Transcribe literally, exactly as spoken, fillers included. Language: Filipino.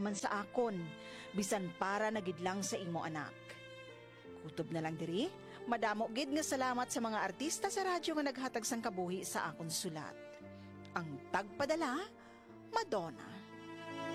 ka man sa akon, bisan para nagidlang sa imo anak. Kutob na lang diri, madamo gid nga salamat sa mga artista sa radyo nga naghatag sang kabuhi sa akon sulat. Ang tagpadala, Madonna.